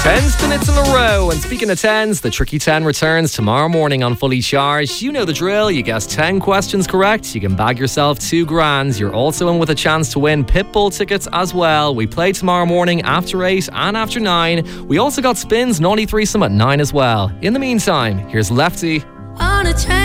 10 minutes in a row. And speaking of 10s, the Tricky 10 returns tomorrow morning on Fully Charged. You know the drill. You guess 10 questions correct, you can bag yourself $2,000. You're also in with a chance to win Pitbull tickets as well. We play tomorrow morning after 8 and after 9. We also got Spins Naughty Threesome at 9 as well. In the meantime, here's Lefty.